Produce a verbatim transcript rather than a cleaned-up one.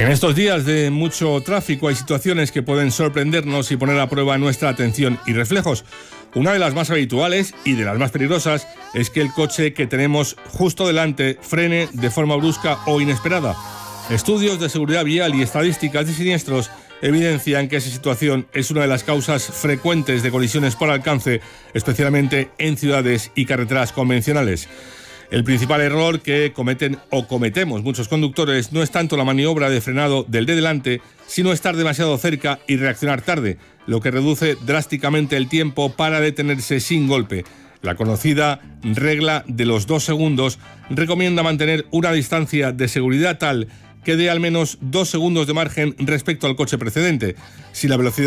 En estos días de mucho tráfico hay situaciones que pueden sorprendernos y poner a prueba nuestra atención y reflejos. Una de las más habituales y de las más peligrosas es que el coche que tenemos justo delante frene de forma brusca o inesperada. Estudios de seguridad vial y estadísticas de siniestros evidencian que esa situación es una de las causas frecuentes de colisiones por alcance, especialmente en ciudades y carreteras convencionales. El principal error que cometen o cometemos muchos conductores no es tanto la maniobra de frenado del de delante, sino estar demasiado cerca y reaccionar tarde, lo que reduce drásticamente el tiempo para detenerse sin golpe. La conocida regla de los dos segundos recomienda mantener una distancia de seguridad tal que dé al menos dos segundos de margen respecto al coche precedente. Si la velocidad